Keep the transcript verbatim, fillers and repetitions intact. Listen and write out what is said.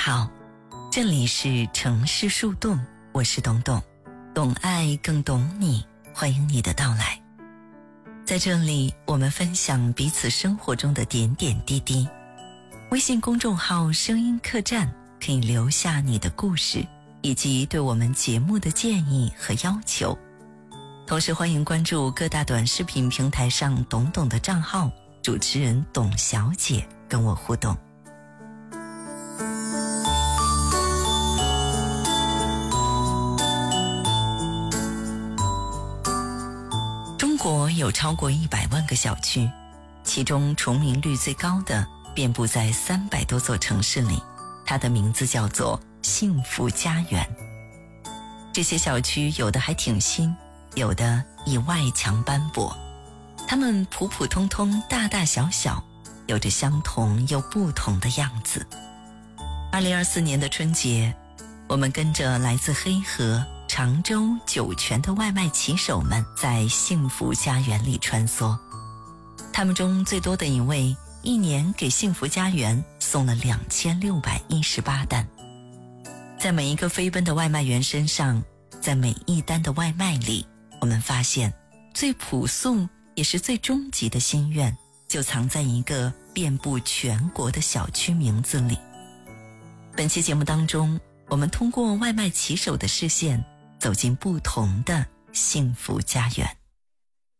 好，这里是城市树洞，我是董董，懂爱更懂你，欢迎你的到来。在这里，我们分享彼此生活中的点点滴滴。微信公众号声音客栈可以留下你的故事，以及对我们节目的建议和要求。同时欢迎关注各大短视频平台上董董的账号，主持人董小姐跟我互动。中国有超过一百万个小区，其中重名率最高的遍布在三百多座城市里，它的名字叫做幸福家园。这些小区有的还挺新，有的以外墙斑驳，它们普普通通，大大小小，有着相同又不同的样子。二零二四年的春节，我们跟着来自黑河、常州、酒泉的外卖骑手们在幸福家园里穿梭。他们中最多的一位，一年给幸福家园送了两千六百一十八单。在每一个飞奔的外卖员身上，在每一单的外卖里，我们发现最朴素也是最终极的心愿，就藏在一个遍布全国的小区名字里。本期节目当中，我们通过外卖骑手的视线，走进不同的幸福家园。